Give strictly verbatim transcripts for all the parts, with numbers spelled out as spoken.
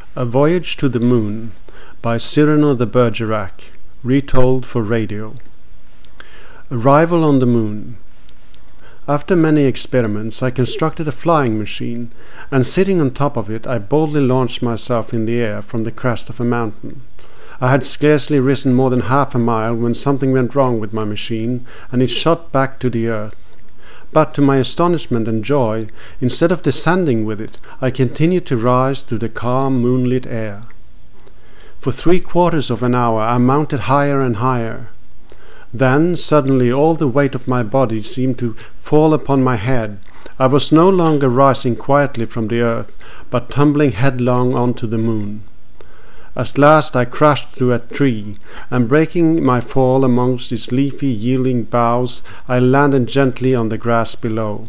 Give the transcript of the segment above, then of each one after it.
A Voyage to the Moon by Cyrano de Bergerac, retold for radio. Arrival on the Moon. After many experiments, I constructed a flying machine, and sitting on top of it, I boldly launched myself in the air from the crest of a mountain. I had scarcely risen more than half a mile when something went wrong with my machine, and it shot back to the earth. But to my astonishment and joy, instead of descending with it, I continued to rise through the calm moonlit air. For three quarters of an hour I mounted higher and higher. Then suddenly all the weight of my body seemed to fall upon my head. I was no longer rising quietly from the earth, but tumbling headlong onto the moon. At last I crashed through a tree, and breaking my fall amongst its leafy, yielding boughs, I landed gently on the grass below.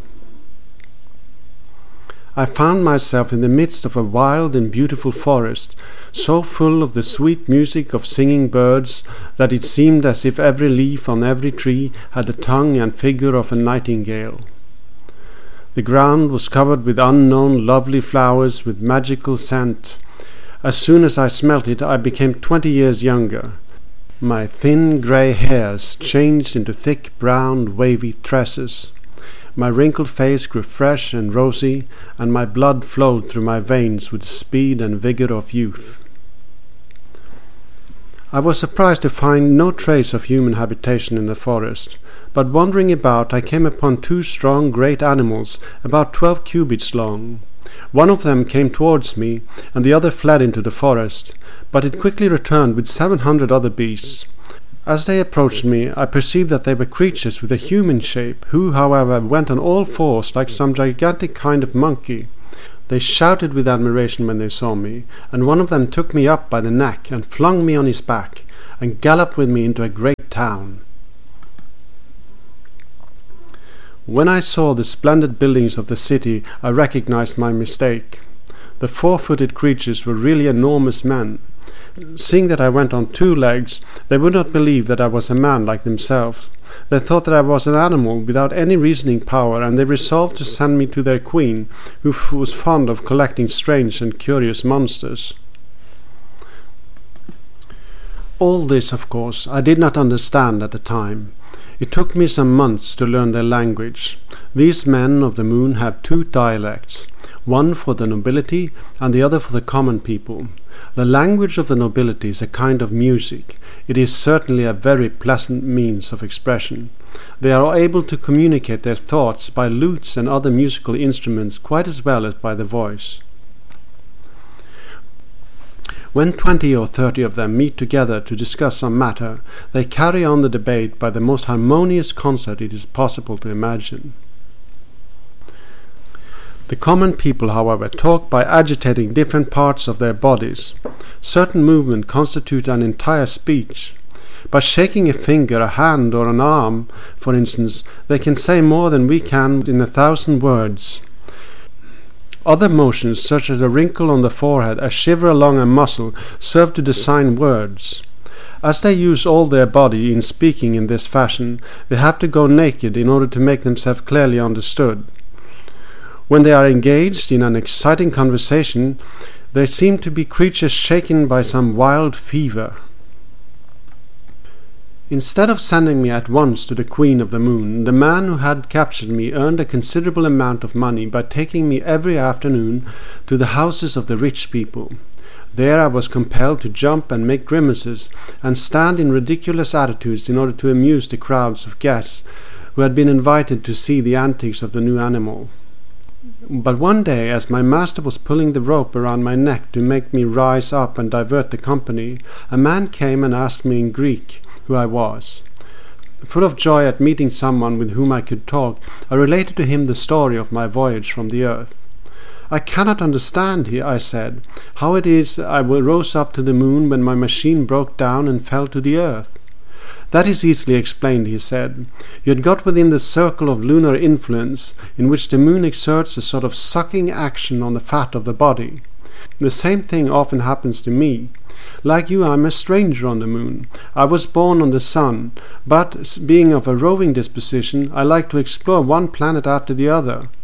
I found myself in the midst of a wild and beautiful forest, so full of the sweet music of singing birds that it seemed as if every leaf on every tree had the tongue and figure of a nightingale. The ground was covered with unknown lovely flowers with magical scent. As soon as I smelt it, I became twenty years younger. My thin grey hairs changed into thick brown wavy tresses. My wrinkled face grew fresh and rosy, and my blood flowed through my veins with the speed and vigour of youth. I was surprised to find no trace of human habitation in the forest, but wandering about I came upon two strong great animals about twelve cubits long. One of them came towards me, and the other fled into the forest, but it quickly returned with seven hundred other beasts. As they approached me, I perceived that they were creatures with a human shape, who, however, went on all fours like some gigantic kind of monkey. They shouted with admiration when they saw me, and one of them took me up by the neck and flung me on his back, and galloped with me into a great town. When I saw the splendid buildings of the city, I recognized my mistake. The four-footed creatures were really enormous men. Seeing that I went on two legs, they would not believe that I was a man like themselves. They thought that I was an animal without any reasoning power, and they resolved to send me to their queen, who f- was fond of collecting strange and curious monsters. All this, of course, I did not understand at the time. It took me some months to learn their language. These men of the moon have two dialects, one for the nobility and the other for the common people. The language of the nobility is a kind of music. It is certainly a very pleasant means of expression. They are able to communicate their thoughts by lutes and other musical instruments quite as well as by the voice. When twenty or thirty of them meet together to discuss some matter, they carry on the debate by the most harmonious concert it is possible to imagine. The common people, however, talk by agitating different parts of their bodies. Certain movements constitute an entire speech. By shaking a finger, a hand, or an arm, for instance, they can say more than we can in a thousand words. Other motions, such as a wrinkle on the forehead, a shiver along a muscle, serve to design words. As they use all their body in speaking in this fashion, they have to go naked in order to make themselves clearly understood. When they are engaged in an exciting conversation, they seem to be creatures shaken by some wild fever. Instead of sending me at once to the Queen of the Moon, the man who had captured me earned a considerable amount of money by taking me every afternoon to the houses of the rich people. There I was compelled to jump and make grimaces, and stand in ridiculous attitudes in order to amuse the crowds of guests who had been invited to see the antics of the new animal. But one day, as my master was pulling the rope around my neck to make me rise up and divert the company, a man came and asked me in Greek who I was. Full of joy at meeting someone with whom I could talk, I related to him the story of my voyage from the earth. "I cannot understand," he, I said, "how it is I rose up to the moon when my machine broke down and fell to the earth." "That is easily explained," he said. "You had got within the circle of lunar influence, in which the moon exerts a sort of sucking action on the fat of the body. The same thing often happens to me. Like you, I am a stranger on the moon. I was born on the sun, but being of a roving disposition, I like to explore one planet after the other.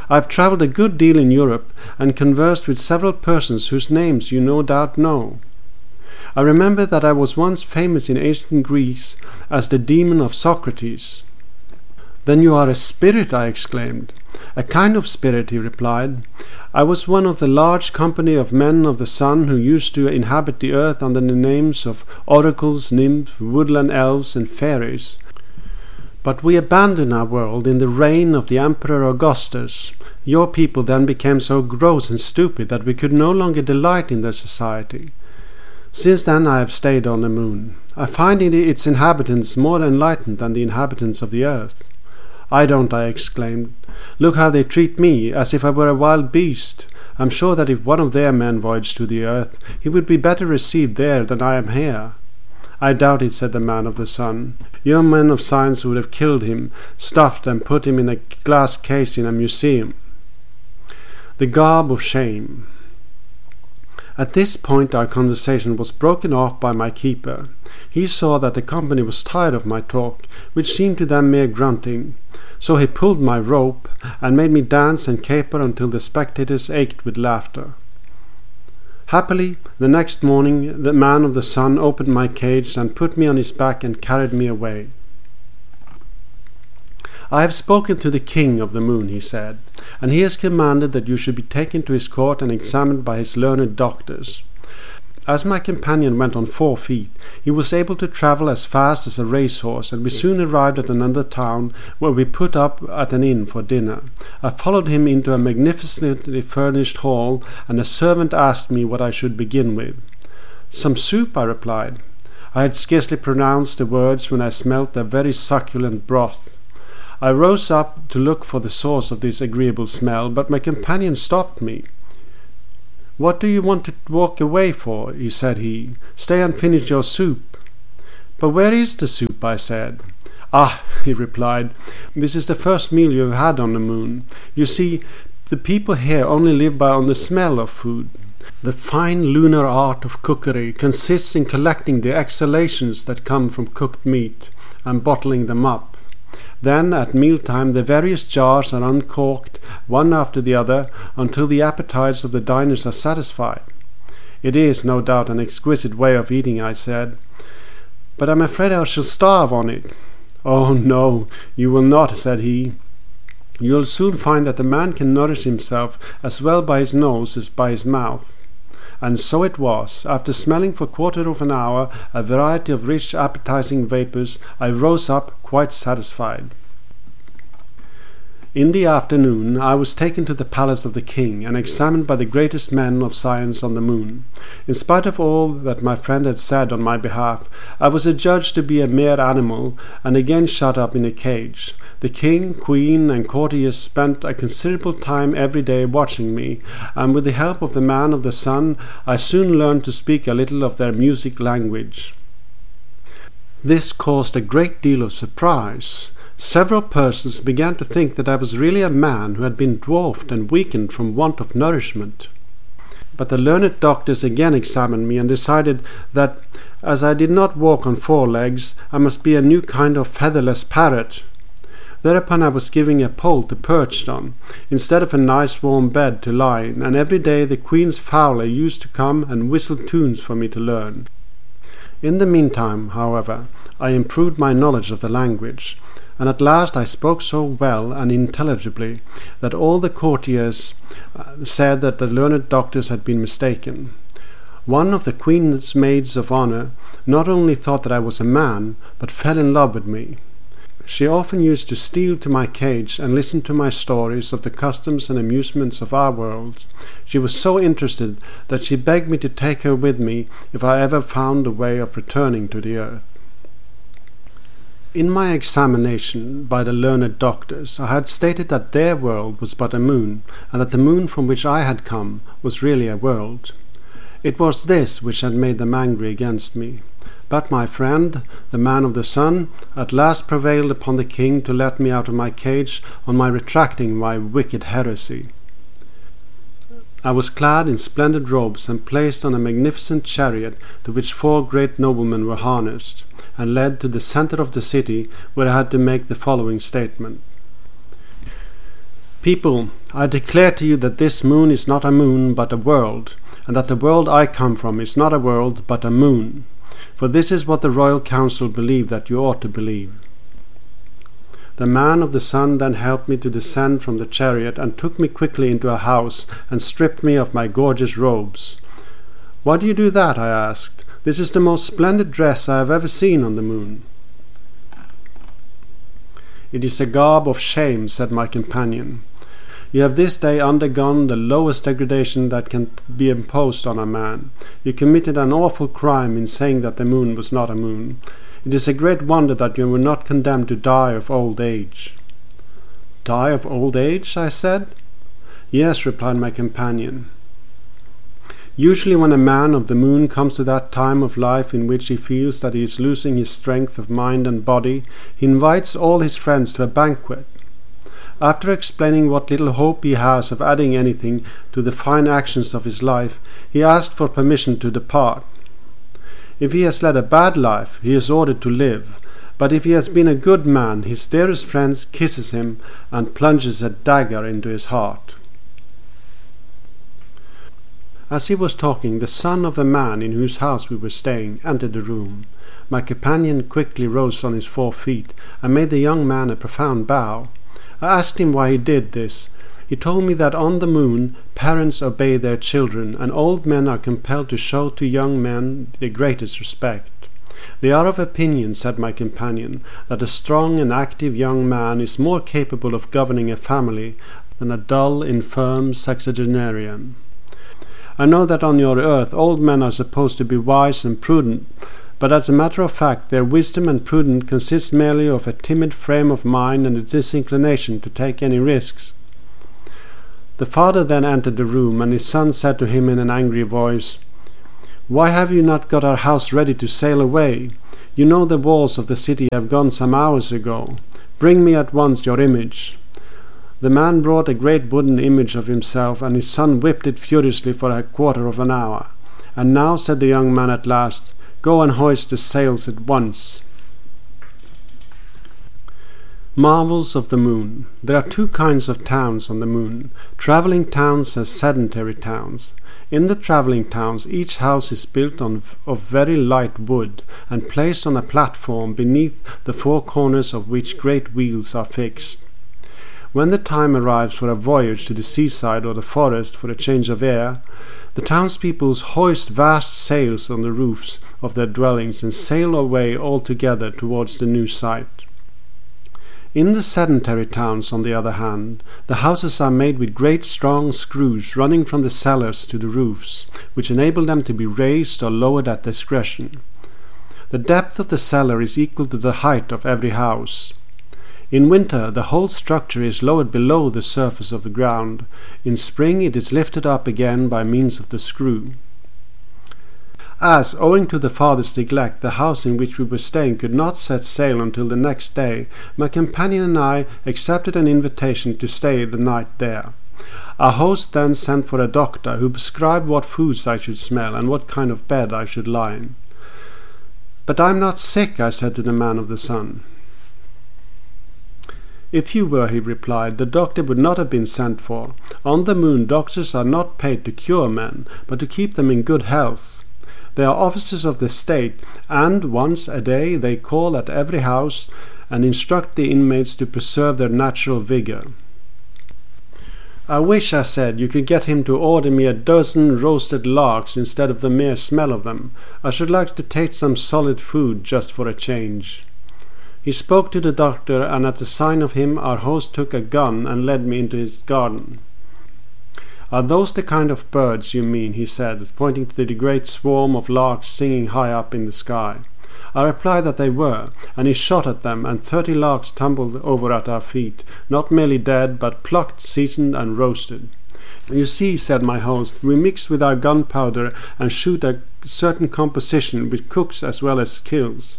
I have travelled a good deal in Europe and conversed with several persons whose names you no doubt know. I remember that I was once famous in ancient Greece as the demon of Socrates." "Then you are a spirit," I exclaimed. "A kind of spirit," he replied. "I was one of the large company of men of the sun who used to inhabit the earth under the names of oracles, nymphs, woodland elves, and fairies. But we abandoned our world in the reign of the Emperor Augustus. Your people then became so gross and stupid that we could no longer delight in their society. Since then I have stayed on the moon. I find its inhabitants more enlightened than the inhabitants of the earth." "I don't," I exclaimed. "Look how they treat me, as if I were a wild beast. I'm sure that if one of their men voyaged to the earth, he would be better received there than I am here." "I doubt it," said the man of the sun. "Your men of science would have killed him, stuffed and put him in a glass case in a museum." The garb of shame. At this point our conversation was broken off by my keeper. He saw that the company was tired of my talk, which seemed to them mere grunting. So he pulled my rope and made me dance and caper until the spectators ached with laughter. Happily, the next morning the man of the sun opened my cage and put me on his back and carried me away. "I have spoken to the king of the moon," he said, "and he has commanded that you should be taken to his court and examined by his learned doctors." As my companion went on four feet, he was able to travel as fast as a racehorse, and we soon arrived at another town, where we put up at an inn for dinner. I followed him into a magnificently furnished hall, and a servant asked me what I should begin with. "Some soup," I replied. I had scarcely pronounced the words when I smelt a very succulent broth. I rose up to look for the source of this agreeable smell, but my companion stopped me. "What do you want to walk away for?" he said he. "Stay and finish your soup." "But where is the soup?" I said. "Ah," he replied, "this is the first meal you have had on the moon. You see, the people here only live by on the smell of food. The fine lunar art of cookery consists in collecting the exhalations that come from cooked meat and bottling them up. Then, at mealtime, the various jars are uncorked, one after the other, until the appetites of the diners are satisfied." "It is, no doubt, an exquisite way of eating," I said, "but I'm afraid I shall starve on it." "Oh, no, you will not," said he. "You'll soon find that a man can nourish himself as well by his nose as by his mouth." And so it was. After smelling for a quarter of an hour a variety of rich, appetizing vapours, I rose up quite satisfied. In the afternoon I was taken to the palace of the king and examined by the greatest men of science on the moon. In spite of all that my friend had said on my behalf, I was adjudged to be a mere animal and again shut up in a cage. The king, queen, and courtiers spent a considerable time every day watching me, and with the help of the man of the sun I soon learned to speak a little of their music language. This caused a great deal of surprise. Several persons began to think that I was really a man who had been dwarfed and weakened from want of nourishment. But the learned doctors again examined me and decided that, as I did not walk on four legs, I must be a new kind of featherless parrot. Thereupon I was given a pole to perch on, instead of a nice warm bed to lie in, and every day the queen's fowler used to come and whistle tunes for me to learn. In the meantime, however, I improved my knowledge of the language, and at last I spoke so well and intelligibly that all the courtiers said that the learned doctors had been mistaken. One of the queen's maids of honour not only thought that I was a man, but fell in love with me. She often used to steal to my cage and listen to my stories of the customs and amusements of our world. She was so interested that she begged me to take her with me if I ever found a way of returning to the earth. In my examination by the learned doctors, I had stated that their world was but a moon, and that the moon from which I had come was really a world. It was this which had made them angry against me. But my friend, the man of the sun, at last prevailed upon the king to let me out of my cage on my retracting my wicked heresy. I was clad in splendid robes and placed on a magnificent chariot to which four great noblemen were harnessed, and led to the centre of the city, where I had to make the following statement. People, I declare to you that this moon is not a moon but a world, and that the world I come from is not a world but a moon. For this is what the royal council believe that you ought to believe." The man of the sun then helped me to descend from the chariot and took me quickly into a house and stripped me of my gorgeous robes. "Why do you do that?" I asked. "This is the most splendid dress I have ever seen on the moon." "It is a garb of shame," said my companion. "You have this day undergone the lowest degradation that can be imposed on a man. You committed an awful crime in saying that the moon was not a moon. It is a great wonder that you were not condemned to die of old age." "Die of old age?" I said. "Yes," replied my companion. "Usually when a man of the moon comes to that time of life in which he feels that he is losing his strength of mind and body, he invites all his friends to a banquet. After explaining what little hope he has of adding anything to the fine actions of his life, he asks for permission to depart. If he has led a bad life, he is ordered to live, but if he has been a good man, his dearest friend kisses him and plunges a dagger into his heart." As he was talking, the son of the man in whose house we were staying entered the room. My companion quickly rose on his four feet and made the young man a profound bow. I asked him why he did this. He told me that on the moon parents obey their children, and old men are compelled to show to young men the greatest respect. "They are of opinion," said my companion, "that a strong and active young man is more capable of governing a family than a dull, infirm sexagenarian. I know that on your earth old men are supposed to be wise and prudent, but as a matter of fact their wisdom and prudence consist merely of a timid frame of mind and a disinclination to take any risks." The father then entered the room, and his son said to him in an angry voice, "Why have you not got our house ready to sail away? You know the walls of the city have gone some hours ago. Bring me at once your image." The man brought a great wooden image of himself, and his son whipped it furiously for a quarter of an hour. "And now," said the young man at last, "go and hoist the sails at once." Marvels of the moon. There are two kinds of towns on the moon, travelling towns and sedentary towns. In the travelling towns each house is built on, of very light wood, and placed on a platform beneath the four corners of which great wheels are fixed. When the time arrives for a voyage to the seaside or the forest for a change of air, the townspeople hoist vast sails on the roofs of their dwellings and sail away all together towards the new site. In the sedentary towns, on the other hand, the houses are made with great strong screws running from the cellars to the roofs, which enable them to be raised or lowered at discretion. The depth of the cellar is equal to the height of every house. In winter the whole structure is lowered below the surface of the ground. In spring it is lifted up again by means of the screw. As, owing to the father's neglect, the house in which we were staying could not set sail until the next day, my companion and I accepted an invitation to stay the night there. Our host then sent for a doctor, who prescribed what foods I should smell and what kind of bed I should lie in. "But I am not sick," I said to the man of the sun. "If you were," he replied, "the doctor would not have been sent for. On the moon doctors are not paid to cure men, but to keep them in good health. They are officers of the state, and once a day they call at every house and instruct the inmates to preserve their natural vigour." "I wish," I said, "you could get him to order me a dozen roasted larks instead of the mere smell of them. I should like to taste some solid food just for a change." He spoke to the doctor, and at the sign of him our host took a gun and led me into his garden. "Are those the kind of birds you mean?" he said, pointing to the great swarm of larks singing high up in the sky. I replied that they were, and he shot at them, and thirty larks tumbled over at our feet, not merely dead, but plucked, seasoned, and roasted. "You see," said my host, "we mix with our gunpowder and shoot a certain composition which cooks as well as kills."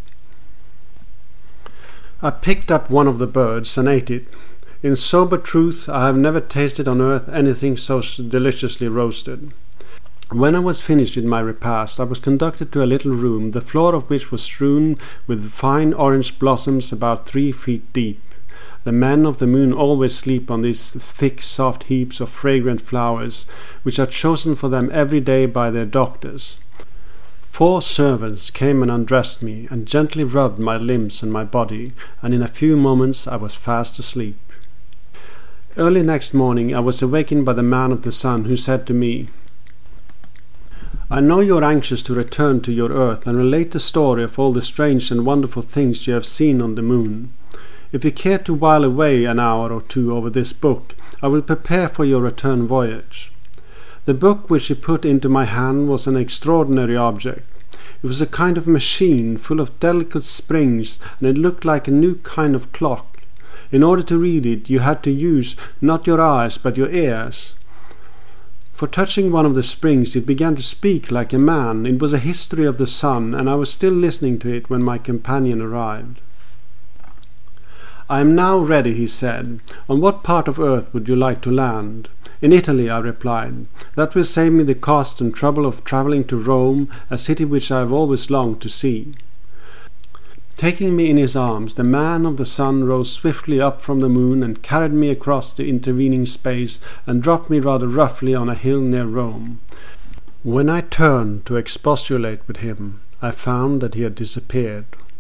I picked up one of the birds and ate it. In sober truth, I have never tasted on earth anything so deliciously roasted. When I was finished with my repast, I was conducted to a little room, the floor of which was strewn with fine orange blossoms about three feet deep. The men of the moon always sleep on these thick, soft heaps of fragrant flowers, which are chosen for them every day by their doctors. Four servants came and undressed me, and gently rubbed my limbs and my body, and in a few moments I was fast asleep. Early next morning I was awakened by the man of the sun, who said to me, "I know you are anxious to return to your earth and relate the story of all the strange and wonderful things you have seen on the moon. If you care to while away an hour or two over this book, I will prepare for your return voyage." The book which he put into my hand was an extraordinary object. It was a kind of machine full of delicate springs, and it looked like a new kind of clock. In order to read it, you had to use not your eyes but your ears. For touching one of the springs, it began to speak like a man. It was a history of the sun, and I was still listening to it when my companion arrived. "I am now ready," he said. "On what part of earth would you like to land?" "In Italy," I replied. "That will save me the cost and trouble of travelling to Rome, a city which I have always longed to see." Taking me in his arms, the man of the sun rose swiftly up from the moon and carried me across the intervening space and dropped me rather roughly on a hill near Rome. When I turned to expostulate with him, I found that he had disappeared.